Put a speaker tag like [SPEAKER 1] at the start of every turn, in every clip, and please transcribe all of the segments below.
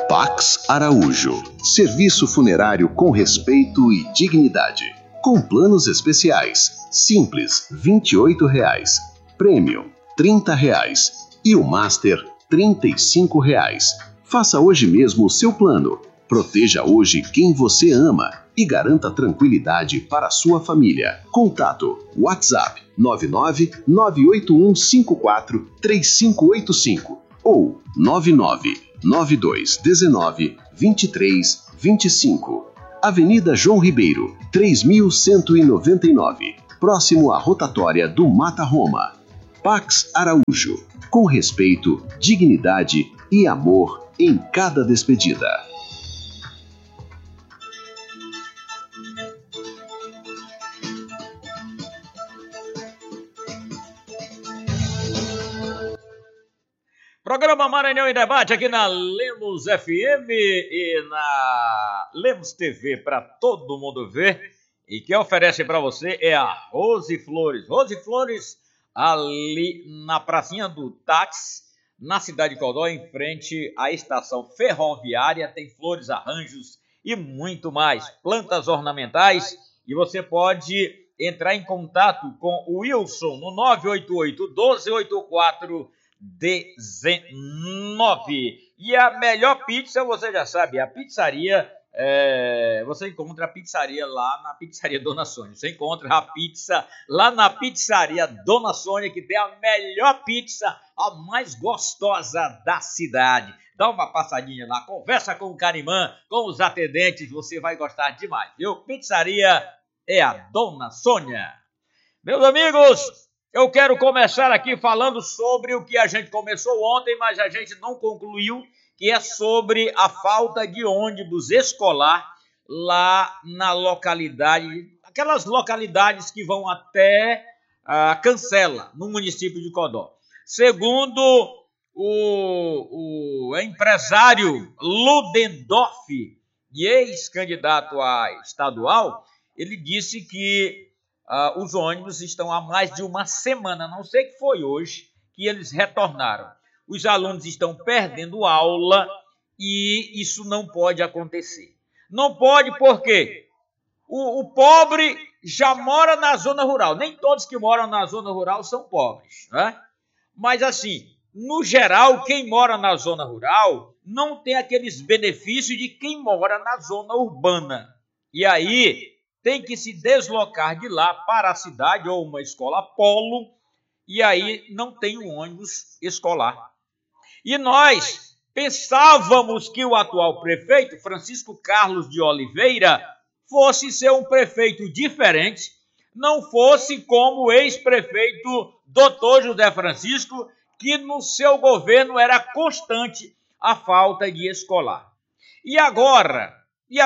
[SPEAKER 1] Pax Araújo. Serviço funerário com respeito e dignidade. Com planos especiais. Simples, R$ 28,00. Premium, R$ 30,00. E o Master, R$ 35,00. Faça hoje mesmo o seu plano. Proteja hoje quem você ama e garanta tranquilidade para a sua família. Contato WhatsApp 99981543585 ou 9992192325. Avenida João Ribeiro, 3199, próximo à rotatória do Mata Roma. Pax Araújo, com respeito, dignidade e amor em cada despedida.
[SPEAKER 2] Programa Maranhão em Debate aqui na Lemos FM e na Lemos TV para todo mundo ver. E quem oferece para você é a Rose Flores. Rose Flores ali na pracinha do táxi, na cidade de Codó, em frente à estação ferroviária. Tem flores, arranjos e muito mais. Plantas ornamentais. E você pode entrar em contato com o Wilson no 988-1284-19. E a melhor pizza, você já sabe, a pizzaria, você encontra a pizzaria lá na pizzaria Dona Sônia. Você encontra a pizza lá na pizzaria Dona Sônia, que tem a melhor pizza, a mais gostosa da cidade. Dá uma passadinha lá, conversa com o Carimã, com os atendentes, você vai gostar demais, viu? Pizzaria é a Dona Sônia. Meus amigos, eu quero começar aqui falando sobre o que a gente começou ontem, mas a gente não concluiu, que é sobre a falta de ônibus escolar lá na localidade, aquelas localidades que vão até Cancela, no município de Codó. Segundo o empresário Ludendorff, ex-candidato a estadual, ele disse que os ônibus estão há mais de uma semana, não sei que foi hoje, que eles retornaram. Os alunos estão perdendo aula e isso não pode acontecer. Não pode porque o pobre já mora na zona rural. Nem todos que moram na zona rural são pobres, né? Mas assim, no geral, quem mora na zona rural não tem aqueles benefícios de quem mora na zona urbana. E aí tem que se deslocar de lá para a cidade ou uma escola polo, e aí não tem um ônibus escolar. E nós pensávamos que o atual prefeito, Francisco Carlos de Oliveira, fosse ser um prefeito diferente, não fosse como o ex-prefeito Dr. José Francisco, que no seu governo era constante a falta de escolar. E agora?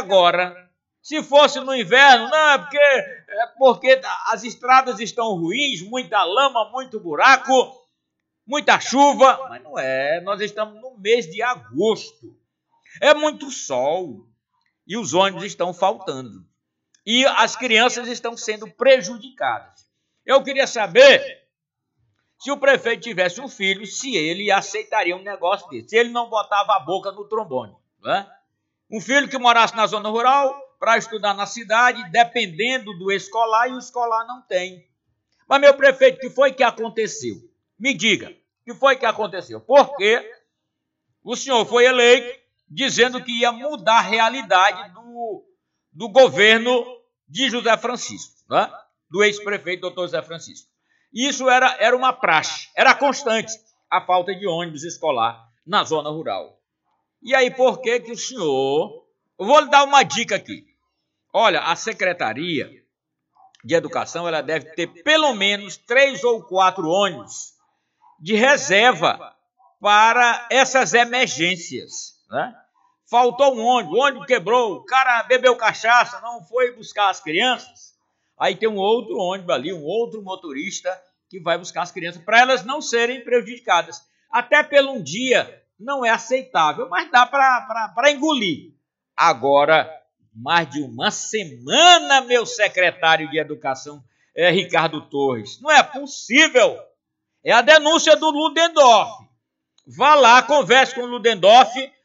[SPEAKER 2] Se fosse no inverno, não, porque as estradas estão ruins, muita lama, muito buraco, muita chuva. Mas não é, nós estamos no mês de agosto. É muito sol e os ônibus estão faltando. E as crianças estão sendo prejudicadas. Eu queria saber se o prefeito tivesse um filho, se ele aceitaria um negócio desse, se ele não botava a boca no trombone, né? Um filho que morasse na zona rural para estudar na cidade, dependendo do escolar, e o escolar não tem. Mas, meu prefeito, o que foi que aconteceu? Me diga, o que foi que aconteceu? Porque o senhor foi eleito dizendo que ia mudar a realidade do governo de José Francisco, né? Do ex-prefeito doutor José Francisco. Isso era uma praxe, era constante a falta de ônibus escolar na zona rural. E aí, por que o senhor... Eu vou lhe dar uma dica aqui. Olha, a Secretaria de Educação ela deve ter pelo menos 3 ou 4 ônibus de reserva para essas emergências, né? Faltou um ônibus, o ônibus quebrou, o cara bebeu cachaça, não foi buscar as crianças. Aí tem um outro ônibus ali, um outro motorista que vai buscar as crianças para elas não serem prejudicadas. Até pelo um dia não é aceitável, mas dá para engolir. Agora, mais de uma semana, meu secretário de Educação, Ricardo Torres. Não é possível. É a denúncia do Ludendorff. Vá lá, converse com o Ludendorff,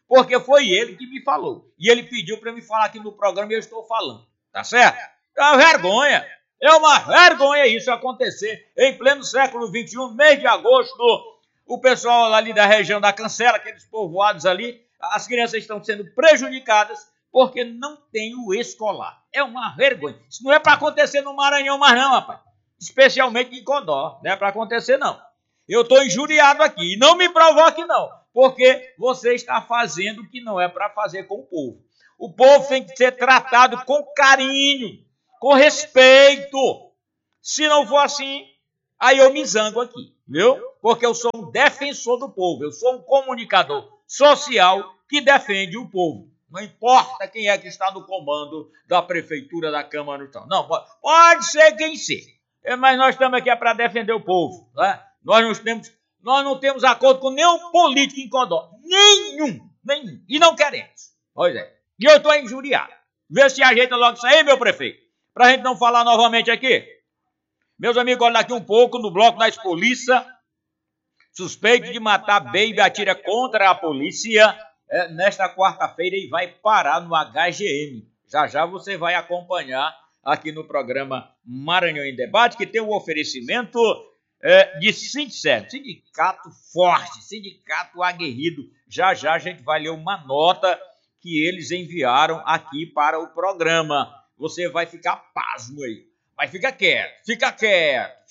[SPEAKER 2] porque foi ele que me falou. E ele pediu para me falar aqui no programa e eu estou falando. Tá certo? É uma vergonha. É uma vergonha isso acontecer em pleno século XXI, mês de agosto. O pessoal ali da região da Cancela, aqueles povoados ali, as crianças estão sendo prejudicadas porque não tem o escolar. É uma vergonha. Isso não é para acontecer no Maranhão mais não, rapaz. Especialmente em Codó. Não é para acontecer, não. Eu estou injuriado aqui. E não me provoque, não. Porque você está fazendo o que não é para fazer com o povo. O povo tem que ser tratado com carinho, com respeito. Se não for assim, aí eu me zango aqui, viu? Porque eu sou um defensor do povo. Eu sou um comunicador social que defende o povo. Não importa quem é que está no comando da prefeitura, da Câmara, não. Pode ser quem seja. Mas nós estamos aqui para defender o povo. Né? Nós não temos acordo com nenhum político em Codó. Nenhum. E não queremos. Pois é. E eu estou injuriado. Vê se ajeita logo isso aí, meu prefeito. Para a gente não falar novamente aqui. Meus amigos, olha daqui um pouco no bloco da polícia. Suspeito de matar baby atira contra a polícia nesta quarta-feira e vai parar no HGM. Já você vai acompanhar aqui no programa Maranhão em Debate, que tem um oferecimento de Sindicet, sindicato forte, sindicato aguerrido. Já a gente vai ler uma nota que eles enviaram aqui para o programa. Você vai ficar pasmo aí. Mas fica quieto.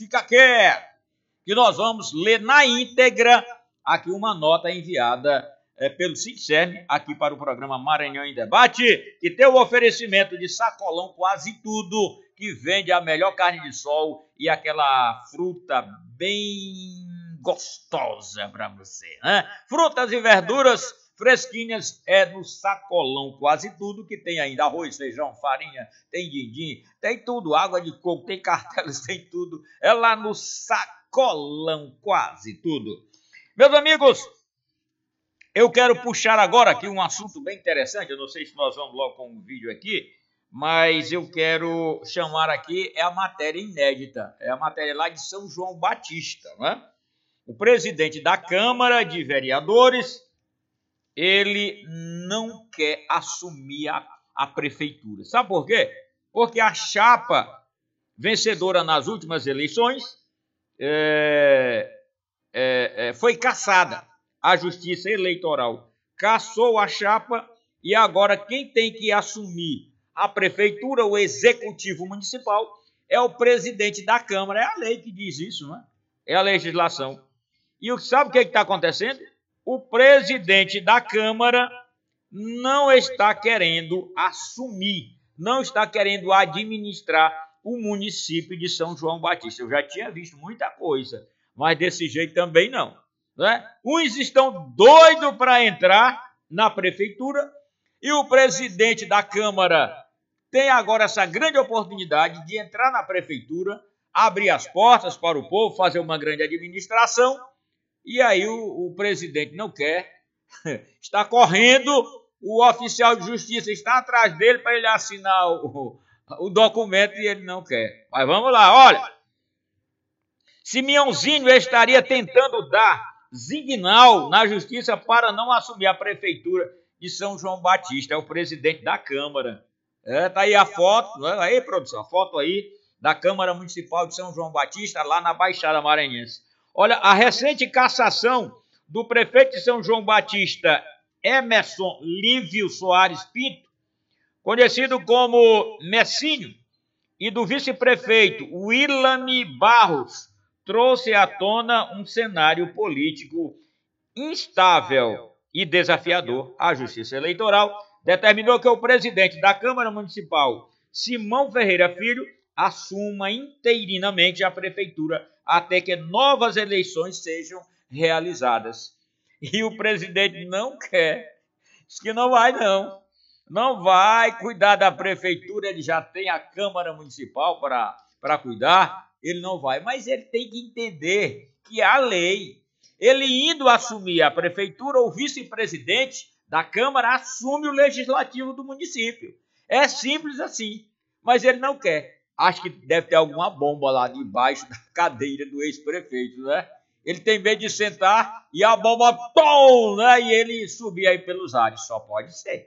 [SPEAKER 2] Que nós vamos ler na íntegra aqui uma nota enviada pelo Sindicet aqui para o programa Maranhão em Debate, que tem o oferecimento de Sacolão Quase Tudo, que vende a melhor carne de sol e aquela fruta bem gostosa para você, né? Frutas e verduras fresquinhas no Sacolão Quase Tudo, que tem ainda arroz, feijão, farinha, tem dindim, tem tudo, água de coco, tem cartelas, tem tudo. É lá no Sacolão Quase Tudo. Meus amigos, eu quero puxar agora aqui um assunto bem interessante. Eu não sei se nós vamos logo com um vídeo aqui, mas eu quero chamar aqui a matéria inédita. É a matéria lá de São João Batista, né? O presidente da Câmara de Vereadores, ele não quer assumir a prefeitura. Sabe por quê? Porque a chapa vencedora nas últimas eleições foi cassada. A Justiça Eleitoral cassou a chapa e agora quem tem que assumir a prefeitura, o executivo municipal, é o presidente da Câmara. É a lei que diz isso, não é? É a legislação. E sabe o que está acontecendo? O presidente da Câmara não está querendo assumir, não está querendo administrar o município de São João Batista. Eu já tinha visto muita coisa, mas desse jeito também não. Né? Uns estão doidos para entrar na prefeitura e o presidente da Câmara tem agora essa grande oportunidade de entrar na prefeitura, abrir as portas para o povo, fazer uma grande administração, e aí o presidente não quer, está correndo, o oficial de justiça está atrás dele para ele assinar o documento e ele não quer. Mas vamos lá, olha, Simeãozinho estaria tentando dar signal na justiça para não assumir a prefeitura de São João Batista, é o presidente da Câmara. Tá aí a foto, aí produção, a foto aí da Câmara Municipal de São João Batista, lá na Baixada Maranhense. Olha, a recente cassação do prefeito de São João Batista, Emerson Lívio Soares Pinto, conhecido como Messinho, e do vice-prefeito Willame Barros, trouxe à tona um cenário político instável e desafiador. A Justiça Eleitoral determinou que o presidente da Câmara Municipal, Simão Ferreira Filho, assuma interinamente a prefeitura até que novas eleições sejam realizadas. E o presidente não quer. Diz que não vai, não. Não vai cuidar da prefeitura, ele já tem a Câmara Municipal para cuidar, ele não vai. Mas ele tem que entender que há lei. Ele indo assumir a prefeitura, o vice-presidente da Câmara assume o legislativo do município. É simples assim, mas ele não quer. Acho que deve ter alguma bomba lá debaixo da cadeira do ex-prefeito, né? ele tem medo de sentar e a bomba, tom, né? E ele subir aí pelos ares. Só pode ser.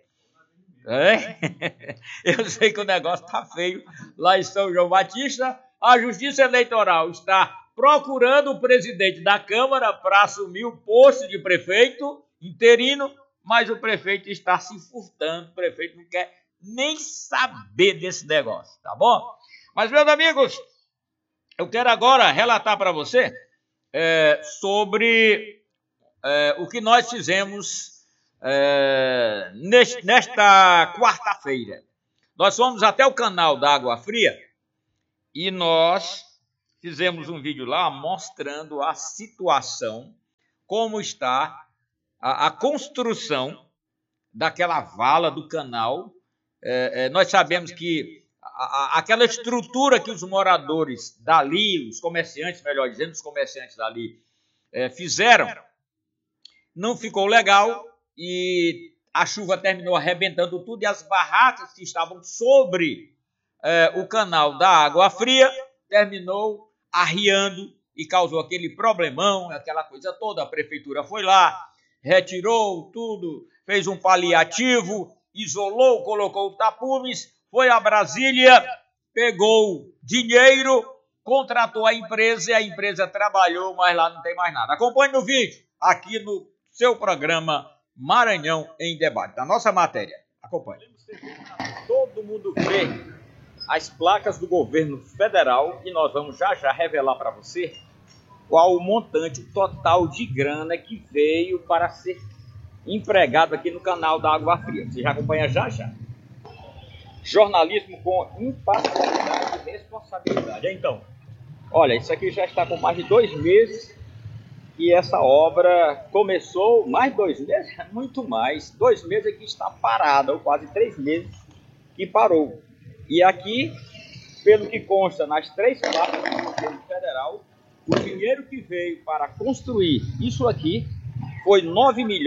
[SPEAKER 2] É? Eu sei que o negócio tá feio lá em São João Batista. A Justiça Eleitoral está procurando o presidente da Câmara para assumir o posto de prefeito interino, mas o prefeito está se furtando. O prefeito não quer nem saber desse negócio, tá bom? Mas, meus amigos, eu quero agora relatar para você sobre o que nós fizemos nesta quarta-feira. Nós fomos até o canal da Água Fria e nós fizemos um vídeo lá mostrando a situação, como está a construção daquela vala do canal. Nós sabemos que aquela estrutura que os moradores dali, os comerciantes, melhor dizendo, os comerciantes dali fizeram, não ficou legal e a chuva terminou arrebentando tudo e as barracas que estavam sobre o canal da Água Fria terminou arriando e causou aquele problemão, aquela coisa toda. A prefeitura foi lá, retirou tudo, fez um paliativo, isolou, colocou tapumes, foi a Brasília, pegou dinheiro, contratou a empresa e a empresa trabalhou, mas lá não tem mais nada. Acompanhe no vídeo, aqui no seu programa Maranhão em Debate, da nossa matéria. Acompanhe. Todo mundo vê as placas do governo federal e nós vamos já revelar para você qual o montante total de grana que veio para ser empregado aqui no canal da Água Fria. Você já acompanha já? Jornalismo com imparcialidade e responsabilidade. Então, olha, isso aqui já está com mais de 2 meses e essa obra começou, mais 2 meses? Muito mais. 2 meses aqui está parada, ou quase 3 meses que parou. E aqui, pelo que consta nas 3 placas do governo federal, o dinheiro que veio para construir isso aqui foi R$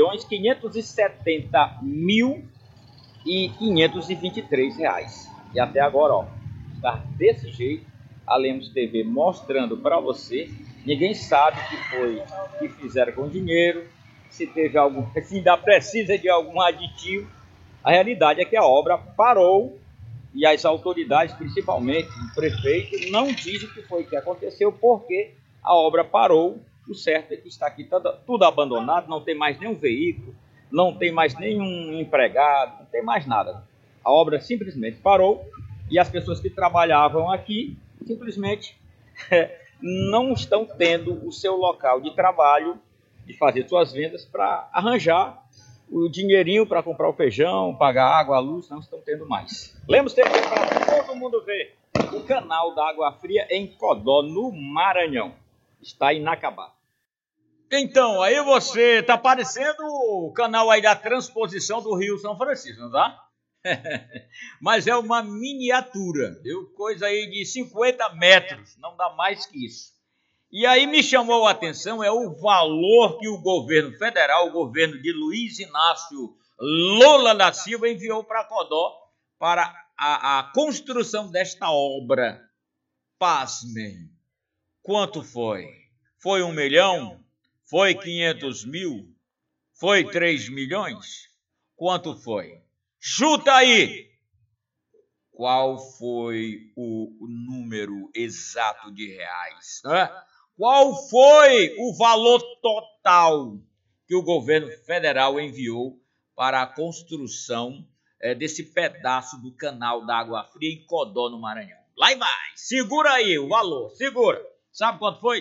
[SPEAKER 2] 9.570.523. E até agora, ó, está desse jeito. A Lemos TV mostrando para você. Ninguém sabe o que foi que fizeram com o dinheiro, se teve algum, se ainda precisa de algum aditivo. A realidade é que a obra parou e as autoridades, principalmente o prefeito, não dizem o que foi que aconteceu, porque a obra parou. O certo é que está aqui tudo abandonado, não tem mais nenhum veículo, não tem mais nenhum empregado, não tem mais nada. A obra simplesmente parou e as pessoas que trabalhavam aqui simplesmente não estão tendo o seu local de trabalho, de fazer suas vendas, para arranjar o dinheirinho para comprar o feijão, pagar a água, a luz, não estão tendo mais. Lemos TV para todo mundo ver o canal da Água Fria em Codó, no Maranhão. Está inacabado. Então, aí você tá parecendo o canal aí da transposição do Rio São Francisco, não tá? Mas é uma miniatura, viu? Coisa aí de 50 metros, não dá mais que isso. E aí me chamou a atenção o valor que o governo federal, o governo de Luiz Inácio Lula da Silva, enviou para Codó para a construção desta obra. Pasmem, quanto foi? Foi 1 milhão? Foi 500 mil? Foi 3 milhões? Quanto foi? Chuta aí! Qual foi o número exato de reais? Né? Qual foi o valor total que o governo federal enviou para a construção desse pedaço do canal da Água Fria em Codó, no Maranhão? Lá e vai! Segura aí o valor, segura! Sabe quanto foi?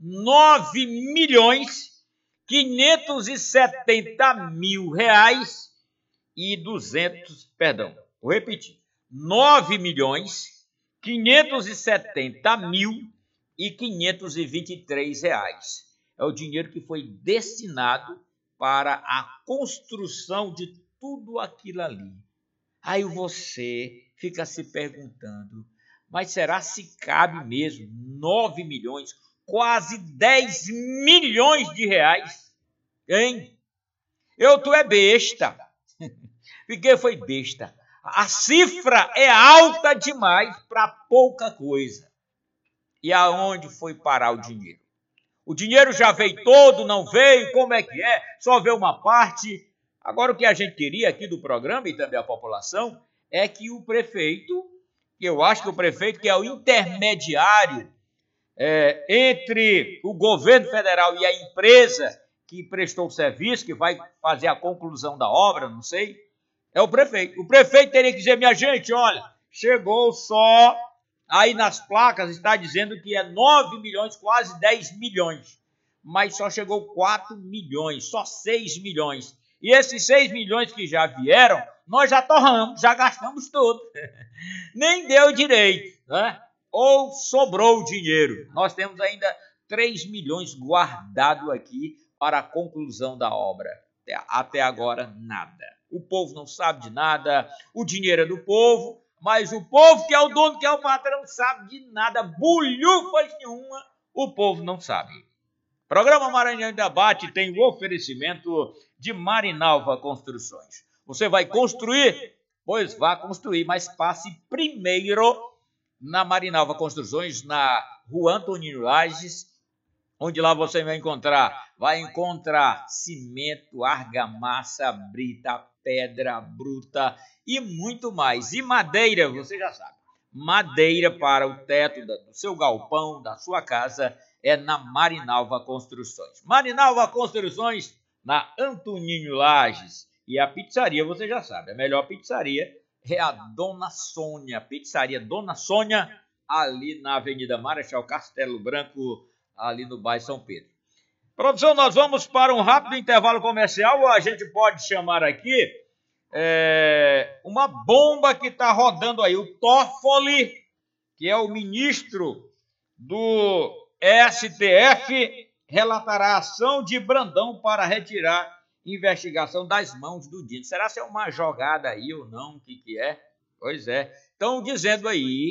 [SPEAKER 2] 9.570.000 reais e 200, perdão, vou repetir, 9.570.523 reais. É o dinheiro que foi destinado para a construção de tudo aquilo ali. Aí você fica se perguntando, mas será se cabe mesmo 9 milhões, quase 10 milhões de reais? Hein? Tu é besta. Porque foi besta. A cifra é alta demais para pouca coisa. E aonde foi parar o dinheiro? O dinheiro já veio todo, não veio, como é que é? Só veio uma parte. Agora, o que a gente queria aqui do programa e também a população é que o prefeito, eu acho que o prefeito que é o intermediário entre o governo federal e a empresa que prestou o serviço, que vai fazer a conclusão da obra, não sei, é o prefeito. O prefeito teria que dizer, minha gente, olha, chegou só, aí nas placas está dizendo que é 9 milhões, quase 10 milhões, mas só chegou 4 milhões, só 6 milhões. E esses 6 milhões que já vieram, nós já torramos, já gastamos tudo. Nem deu direito, né? Ou sobrou dinheiro. Nós temos ainda 3 milhões guardado aqui para a conclusão da obra. Até agora, nada. O povo não sabe de nada, o dinheiro é do povo, mas o povo que é o dono, que é o patrão, não sabe de nada, bulhufas nenhuma, o povo não sabe. Programa Maranhão em Debate tem o oferecimento de Marinalva Construções. Você vai construir? Pois vá construir, mas passe primeiro na Marinalva Construções, na Rua Antonino Lages, onde lá você vai encontrar cimento, argamassa, brita, pedra bruta e muito mais. E madeira, você já sabe, madeira para o teto do seu galpão, da sua casa, é na Marinalva Construções. Marinalva Construções, na Antonino Lages. E a pizzaria, você já sabe, a melhor pizzaria é a Dona Sônia, Pizzaria Dona Sônia, ali na Avenida Marechal Castelo Branco, ali no bairro São Pedro. Produção, nós vamos para um rápido intervalo comercial, ou a gente pode chamar aqui uma bomba que está rodando aí, o Toffoli, que é o ministro do STF, relatará a ação de Brandão para retirar investigação das mãos do Dino. Será se é uma jogada aí ou não? O que é? Pois é. Estão dizendo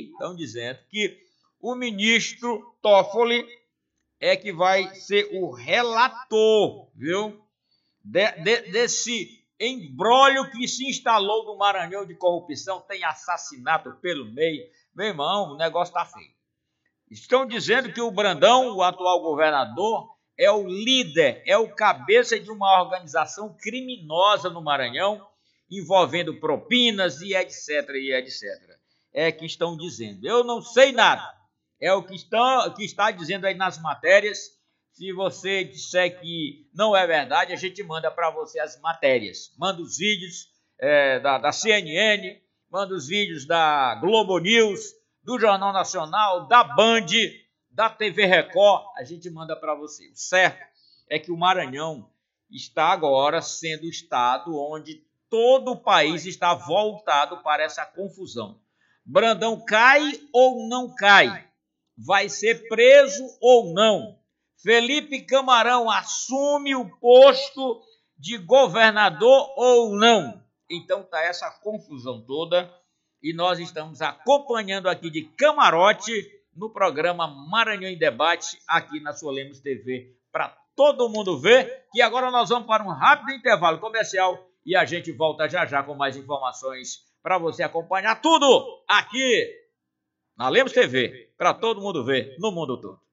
[SPEAKER 2] que o ministro Toffoli é que vai ser o relator, viu? Desse embrólio que se instalou no Maranhão de corrupção, tem assassinato pelo meio. Meu irmão, o negócio tá feio. Estão dizendo que o Brandão, o atual governador, é o líder, é o cabeça de uma organização criminosa no Maranhão, envolvendo propinas e etc, e etc. É que estão dizendo. Eu não sei nada. É o que está dizendo aí nas matérias. Se você disser que não é verdade, a gente manda para você as matérias. Manda os vídeos da CNN, manda os vídeos da Globo News, do Jornal Nacional, da Band, da TV Record, a gente manda para você. O certo é que o Maranhão está agora sendo o estado onde todo o país está voltado para essa confusão. Brandão cai ou não cai? Vai ser preso ou não? Felipe Camarão assume o posto de governador ou não? Então tá essa confusão toda e nós estamos acompanhando aqui de camarote no programa Maranhão em Debate, aqui na sua Lemos TV, para todo mundo ver. E agora nós vamos para um rápido intervalo comercial e a gente volta já já com mais informações para você acompanhar tudo aqui na Lemos TV, para todo mundo ver no mundo todo.